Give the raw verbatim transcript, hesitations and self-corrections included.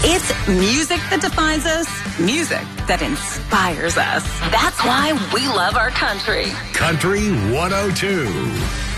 It's music that defines us, music that inspires us. That's why we love our country. Country one oh two.